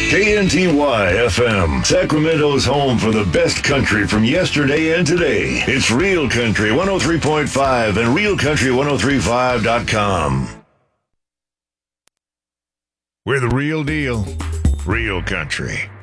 KNTY FM, Sacramento's home for the best country from yesterday and today. It's Real Country 103.5 and RealCountry1035.com. We're the real deal, real country.